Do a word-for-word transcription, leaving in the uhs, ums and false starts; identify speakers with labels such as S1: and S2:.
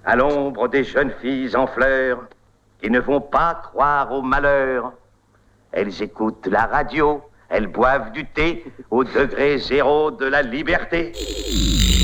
S1: à l'ombre des jeunes filles en fleurs, qui ne vont pas croire au malheur. Elles écoutent la radio, elles boivent du thé, au degré zéro de la liberté.